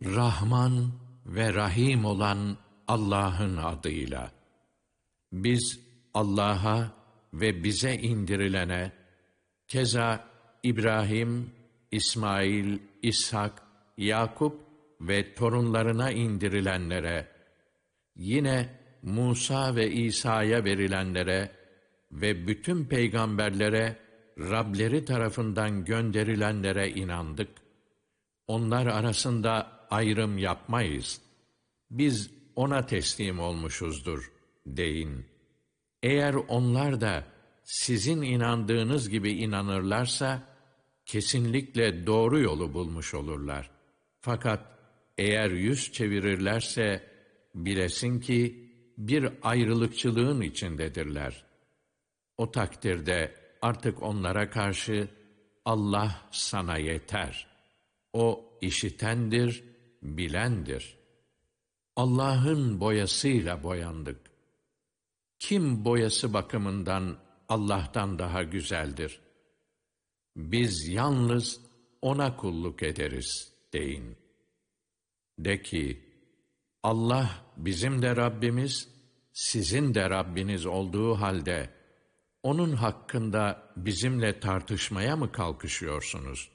Rahman ve Rahim olan Allah'ın adıyla. Biz Allah'a ve bize indirilene, keza İbrahim, İsmail, İshak, Yakup ve torunlarına indirilenlere, yine Musa ve İsa'ya verilenlere ve bütün peygamberlere Rableri tarafından gönderilenlere inandık. Onlar arasında ayrım yapmayız. Biz ona teslim olmuşuzdur deyin. Eğer onlar da sizin inandığınız gibi inanırlarsa, kesinlikle doğru yolu bulmuş olurlar. Fakat eğer yüz çevirirlerse, bilesin ki bir ayrılıkçılığın içindedirler. O takdirde artık onlara karşı Allah sana yeter. O işitendir, bilendir. Allah'ın boyasıyla boyandık. Kim boyası bakımından Allah'tan daha güzeldir? Biz yalnız O'na kulluk ederiz deyin. De ki, Allah bizim de Rabbimiz, sizin de Rabbiniz olduğu halde, O'nun hakkında bizimle tartışmaya mı kalkışıyorsunuz?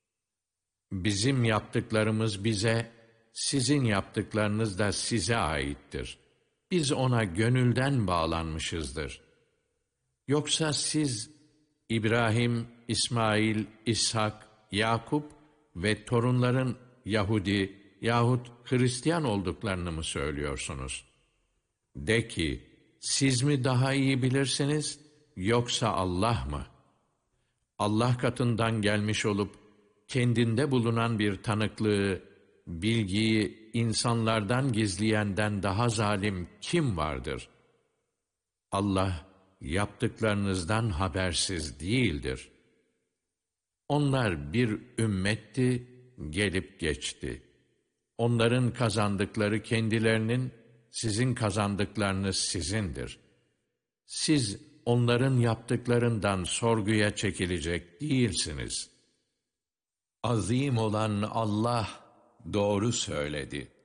Bizim yaptıklarımız bize, sizin yaptıklarınız da size aittir. Biz O'na gönülden bağlanmışızdır. Yoksa siz, İbrahim, İsmail, İshak, Yakup ve torunların Yahudi yahut Hristiyan olduklarını mı söylüyorsunuz? De ki, siz mi daha iyi bilirsiniz, yoksa Allah mı? Allah katından gelmiş olup, kendinde bulunan bir tanıklığı, bilgiyi insanlardan gizleyenden daha zalim kim vardır? Allah, yaptıklarınızdan habersiz değildir. Onlar bir ümmetti, gelip geçti. Onların kazandıkları kendilerinin, sizin kazandıklarınız sizindir. Siz onların yaptıklarından sorguya çekilecek değilsiniz. Azim olan Allah doğru söyledi.